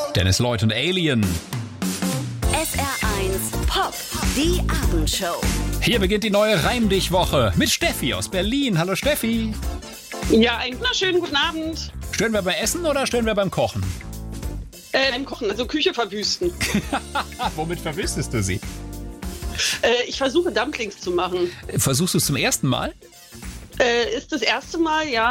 Dennis Lloyd und Alien. SR1 Pop, die Abendshow. Hier beginnt die neue Reim-Dich-Woche mit Steffi aus Berlin. Hallo Steffi. Ja, einen wunderschönen guten Abend. Stören wir beim Essen oder stören wir beim Kochen? Beim Kochen, also Küche verwüsten. Womit verwüstest du sie? Ich versuche Dumplings zu machen. Versuchst du es zum ersten Mal? Ist das erste Mal, ja.